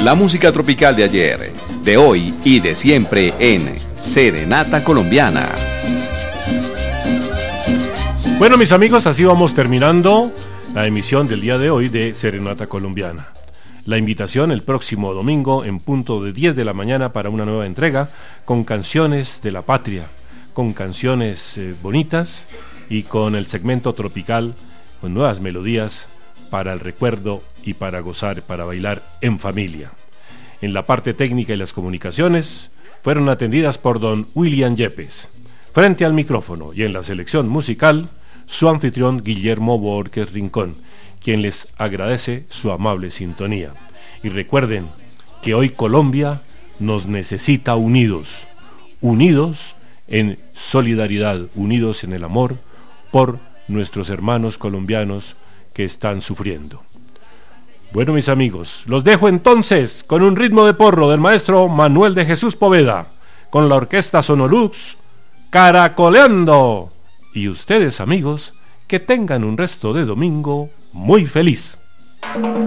La música tropical de ayer, de hoy y de siempre en Serenata Colombiana. Bueno, mis amigos, así vamos terminando la emisión del día de hoy de Serenata Colombiana. La invitación el próximo domingo en punto de 10 de la mañana para una nueva entrega con canciones de la patria, con canciones bonitas y con el segmento tropical, con nuevas melodías para el recuerdo y para gozar, para bailar en familia. En la parte técnica y las comunicaciones fueron atendidas por don William Yepes. Frente al micrófono y en la selección musical, su anfitrión Guillermo Borges Rincón, quien les agradece su amable sintonía. Y recuerden que hoy Colombia nos necesita unidos, unidos en solidaridad, unidos en el amor por nuestros hermanos colombianos que están sufriendo. Bueno, mis amigos, los dejo entonces con un ritmo de porro del maestro Manuel de Jesús Poveda, con la orquesta Sonolux, Caracoleando. Y ustedes, amigos, que tengan un resto de domingo muy feliz.